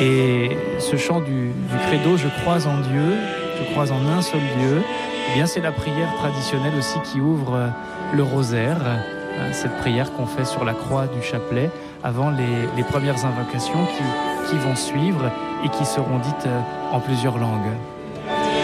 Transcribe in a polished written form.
Et ce chant du credo, je crois en Dieu, je crois en un seul Dieu, eh bien c'est la prière traditionnelle aussi qui ouvre le rosaire, cette prière qu'on fait sur la croix du chapelet avant les premières invocations qui vont suivre et qui seront dites en plusieurs langues.